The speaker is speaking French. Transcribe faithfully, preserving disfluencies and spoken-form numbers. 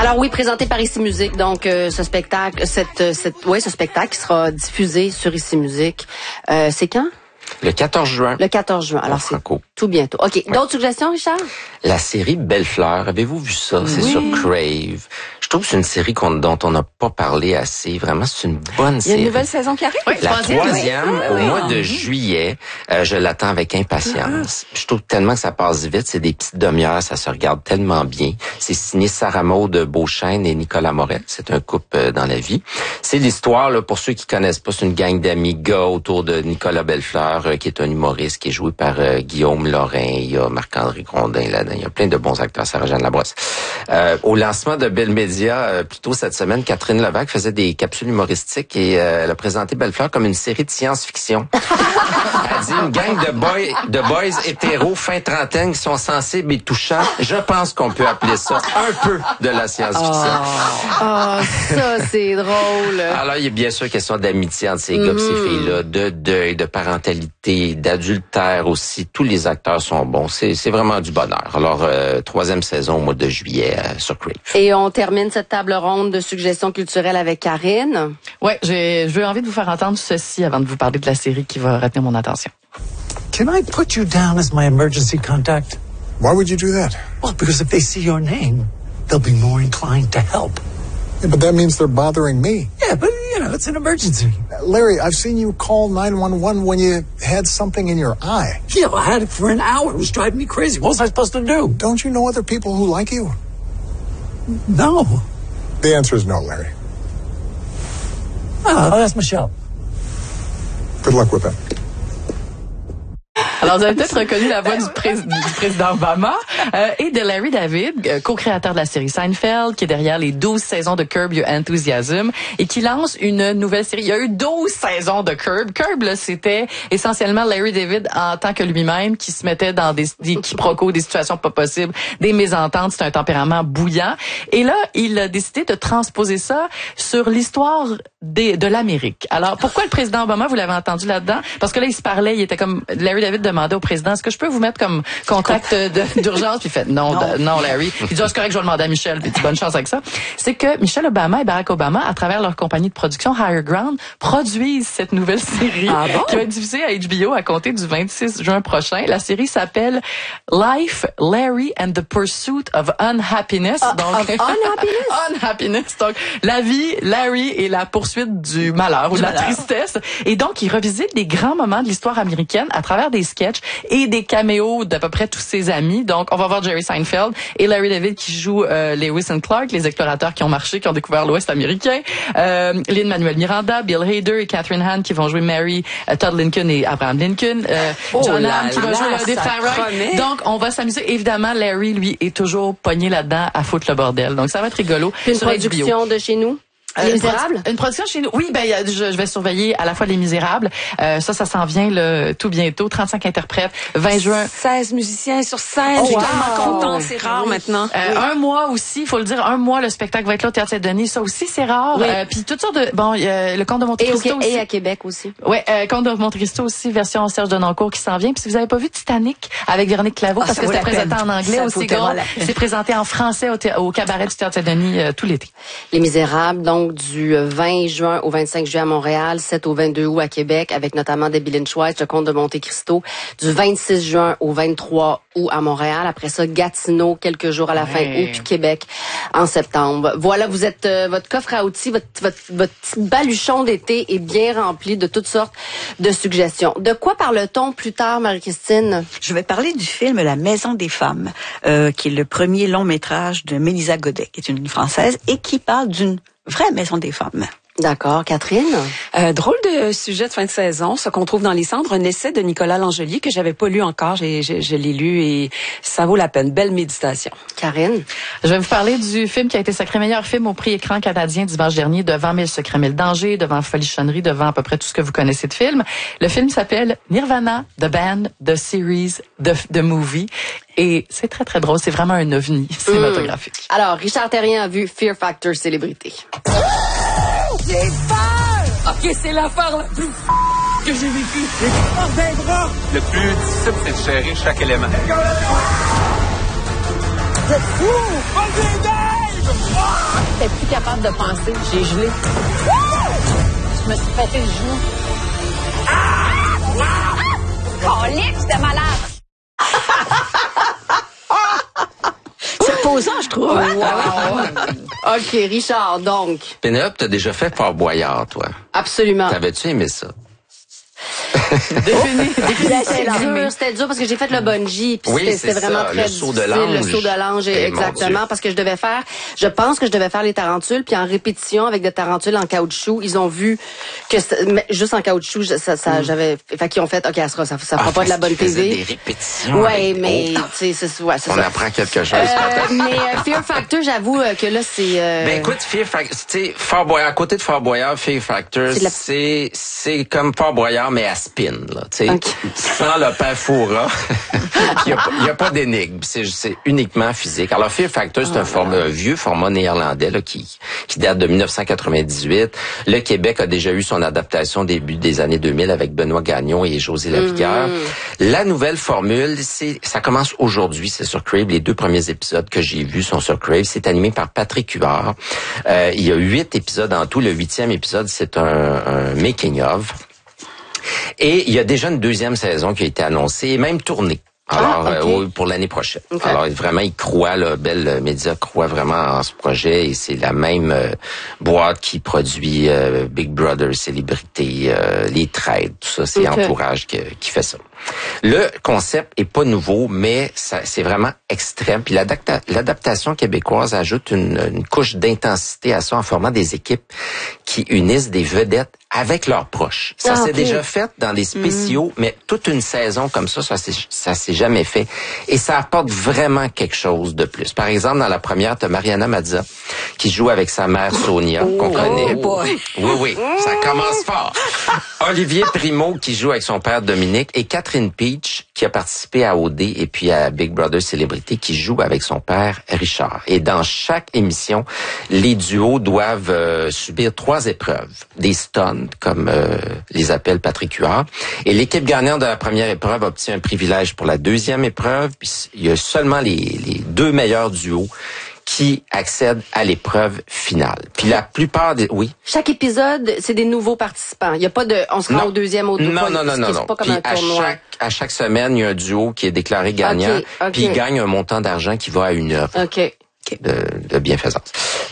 Alors oui, présenté par Ici Musique, donc euh, ce spectacle, cette, cette, ouais, ce spectacle qui sera diffusé sur Ici Musique. Euh, c'est quand? Le quatorze juin. Le quatorze juin. Alors c'est tout bientôt. OK. Ouais. D'autres suggestions, Richard? La série Belle Fleur. Avez-vous vu ça? C'est oui. sur Crave. Je trouve que c'est une série qu'on, dont on n'a pas parlé assez. Vraiment, c'est une bonne série. Il y a une nouvelle saison qui arrive? Oui, la troisième, troisième oui. au oui. mois de juillet. Euh, je l'attends avec impatience. Ah. Je trouve tellement que ça passe vite. C'est des petites demi-heures. Ça se regarde tellement bien. C'est signé Sarah Maud Beauchesne et Nicolas Morel. C'est un couple euh, dans la vie. C'est l'histoire, là, pour ceux qui connaissent pas, c'est une gang d'amis gars autour de Nicolas Bellefleur, euh, qui est un humoriste qui est joué par euh, Guillaume Lorrain. Il y a Marc-André Grondin là-dedans. Il y a plein de bons acteurs. Sarah-Jeanne Labrosse. Euh, au lancement de Bell Media, euh, plus tôt cette semaine, Catherine Levac faisait des capsules humoristiques et euh, elle a présenté Bellefleur comme une série de science-fiction. Elle dit une gang de boys, de boys hétéros fin trentaine qui sont sensibles et touchants. Je pense qu'on peut appeler ça un peu de la science-fiction. Oh, oh ça c'est drôle. Alors il y a bien sûr question d'amitié entre ces gars et mm. ces filles-là, de deuil, de parentalité, d'adultère aussi. Tous les acteurs sont bons. C'est, c'est vraiment du bonheur. Alors euh, troisième saison au mois de juillet euh, sur Crave. Et on termine cette table ronde de suggestions culturelles avec Karine. Ouais, j'ai, j'ai envie de vous faire entendre ceci avant de vous parler de la série qui va retenir mon attention. Can I put you down as my emergency contact? Why would you do that? Well, because if they see your name, they'll be more inclined to help. Yeah, but that means they're bothering me. Yeah, but, you know, it's an emergency. Larry, I've seen you call nine one one when you had something in your eye. Yeah, well, I had it for an hour. It was driving me crazy. What was I supposed to do? Don't you know other people who like you? No. The answer is no, Larry. Oh, I'll ask Michelle. Good luck with that. Alors, vous avez peut-être reconnu la voix du, pré- du président Obama euh, et de Larry David, euh, co-créateur de la série Seinfeld, qui est derrière les douze saisons de Curb Your Enthusiasm et qui lance une nouvelle série. Il y a eu douze saisons de Curb. Curb, là, c'était essentiellement Larry David en tant que lui-même qui se mettait dans des, des quiproquos, des situations pas possibles, des mésententes. C'est un tempérament bouillant. Et là, il a décidé de transposer ça sur l'histoire des, de l'Amérique. Alors, pourquoi le président Obama, vous l'avez entendu là-dedans? Parce que là, il se parlait, il était comme, Larry David demandait au président, est-ce que je peux vous mettre comme contact de, d'urgence? Puis il fait, non, non, de, non Larry. Il dit, oh, c'est correct, je vais demander à Michelle, puis bonne chance avec ça. C'est que Michelle Obama et Barack Obama, à travers leur compagnie de production Higher Ground, produisent cette nouvelle série ah bon? qui va être diffusée à H B O à compter du vingt-six juin prochain. La série s'appelle Life, Larry and the Pursuit of Unhappiness. Uh, donc, of unhappiness? Unhappiness. Donc, la vie, Larry et la poursuite du malheur ou de la malheur. Tristesse. Et donc, il revisite des grands moments de l'histoire américaine à travers des sketchs et des caméos d'à peu près tous ses amis. Donc, on va voir Jerry Seinfeld et Larry David qui joue euh, Lewis and Clark, les explorateurs qui ont marché, qui ont découvert l'Ouest américain. Euh, Lin-Manuel Miranda, Bill Hader et Catherine Hahn qui vont jouer Mary, euh, Todd Lincoln et Abraham Lincoln. Euh, oh John là Hamm qui va là, jouer des Farrell. Donc, on va s'amuser. Évidemment, Larry, lui, est toujours pogné là-dedans à foutre le bordel. Donc, ça va être rigolo. Une production de chez nous? Les Misérables? Une, produ- une production chez nous. Oui, ben je, je vais surveiller à la fois Les Misérables. Euh, ça, ça s'en vient le, tout bientôt. trente-cinq interprètes. vingt juin. seize musiciens sur scène. Oh, je suis wow. tellement contente. C'est rare oui. maintenant. Euh, oui. Un mois aussi, il faut le dire. Un mois, le spectacle va être là au Théâtre Saint-Denis. Ça aussi, c'est rare. Oui. Euh, puis toutes sortes de... Bon, il y a le Comte de Monte-Cristo et, okay, aussi. Et à Québec aussi. Oui, euh, Comte de Monte-Cristo aussi, version Serge Denoncourt qui s'en vient. Puis si vous n'avez pas vu Titanic avec Véronique Claveau, ah, parce que c'était présenté en anglais aussi, c'est présenté en français au, thé- au cabaret du Théâtre Saint-Denis euh, tout l'été. Les Misérables, donc du vingt juin au vingt-cinq juillet à Montréal, sept au vingt-deux août à Québec, avec notamment Debbie Lynch White, le Comte de Monte-Cristo, du vingt-six juin au vingt-trois août à Montréal. Après ça, Gatineau, quelques jours à la fin août, puis Québec en septembre. Voilà, vous êtes euh, votre coffre à outils, votre, votre, votre petit baluchon d'été est bien rempli de toutes sortes de suggestions. De quoi parle-t-on plus tard, Marie-Christine? Je vais parler du film La Maison des femmes, euh, qui est le premier long métrage de Mélisa Godet, qui est une Française, et qui parle d'une vraie maison des femmes. D'accord. Catherine? Euh, drôle de sujet de fin de saison, ce qu'on trouve dans les cendres, un essai de Nicolas Langelier que j'avais pas lu encore, j'ai, j'ai, je l'ai lu et ça vaut la peine. Belle méditation. Karine? Je vais vous parler du film qui a été sacré meilleur film au prix écran canadien dimanche dernier, devant Mille secrets, mille dangers, devant Folichonnerie, devant à peu près tout ce que vous connaissez de film. Le film s'appelle Nirvana, The Band, The Series, The, The Movie. Et c'est très, très drôle. C'est vraiment un ovni cinématographique. Mmh. Alors, Richard Terrien a vu Fear Factor Célébrité. J'ai peur! OK, c'est l'affaire la plus que j'ai vécue. J'ai peur d'un bras! Le plus difficile, c'est de gérer chaque élément. C'est fou! Pas de J'étais plus capable de penser. J'ai gelé. Je me suis pété le genou. Colique, j'étais malade. C'est reposant, je trouve. Hein? Wow. OK, Richard, donc. Pénélope, t'as déjà fait Fort Boyard, toi. Absolument. T'avais-tu aimé ça? Défini. C'était dur, c'était dur parce que j'ai fait le bungee puis Oui, c'était c'est c'était vraiment ça, très le saut de difficile, le l'ange. saut de l'ange Eh, mon exactement Dieu. parce que je devais faire je pense que je devais faire les tarentules puis en répétition avec des tarentules en caoutchouc, ils ont vu que c'était- mais juste en caoutchouc je- ça, ça j'avais fait qu'ils ont fait OK, ça sera ça, ça fera Ah, pas de la parce bonne qu'il faisait T V. des répétitions. Ouais, avec- mais Oh, tu sais c'est ouais, c'est on ça. apprend quelque chose. Euh, mais euh, Fear Factor, j'avoue euh, que là c'est euh, Ben écoute, Fear Factor, tu sais, Fort Boyard, à côté de Fort Boyard, Fear Factor, C'est de la- c'est c'est comme Fort Boyard mais à spin là, tu sais, Ok. sans le père Foura. Il y a, pas- il y a pas d'énigme, c'est c'est uniquement physique. Alors Fear Factor, c'est un, format, un vieux format néerlandais là qui qui date de dix-neuf cent quatre-vingt-dix-huit. Le Québec a déjà eu son adaptation au début des années deux mille avec Benoît Gagnon et José Lavigueur. La nouvelle formule, c'est ça commence aujourd'hui, c'est sur Crave. Les deux premiers épisodes que j'ai vus sont sur Crave. C'est animé par Patrick Huard. Euh, il y a huit épisodes en tout. Le huitième épisode, c'est un, un making of. Et il y a déjà une deuxième saison qui a été annoncée et même tournée. Alors, Ah, ok. euh, pour l'année prochaine. Ok. Alors, vraiment, il croit, là, Bell Media croit vraiment en ce projet et c'est la même euh, boîte qui produit euh, Big Brother, Célébrité, euh, Les Trades, tout ça, c'est Ok. Entourage qui, qui fait ça. Le concept est pas nouveau, mais ça, c'est vraiment extrême. Puis l'adapta- l'adaptation québécoise ajoute une, une couche d'intensité à ça en formant des équipes qui unissent des vedettes avec leurs proches. Ça Ah, s'est ok. déjà fait dans les spéciaux, mais toute une saison comme ça, ça s'est, ça s'est jamais fait. Et ça apporte vraiment quelque chose de plus. Par exemple, dans la première, t'as Mariana Mazza qui joue avec sa mère Sonia, qu'on connaît. Oh boy. Oui, oui, ça commence fort. Olivier Primo qui joue avec son père Dominique et Catherine Peach qui a participé à O D et puis à Big Brother Célébrité qui joue avec son père Richard. Et dans chaque émission, les duos doivent euh, subir trois épreuves. Des stunts, comme euh, les appelle Patrick Huard. Et l'équipe gagnante de la première épreuve obtient un privilège pour la deuxième épreuve. Puis il y a seulement les, les deux meilleurs duos qui accèdent à l'épreuve finale. Puis la plupart des... Oui? chaque épisode, c'est des nouveaux participants. Il y a pas de on se rend Non. au deuxième au Non, pas- non, non, c'est- non, c'est non. pas comme Puis un à tournoi. chaque, à chaque semaine, il y a un duo qui est déclaré gagnant. Ok, ok. Puis il gagne un montant d'argent qui va à une œuvre OK. de, de bienfaisance.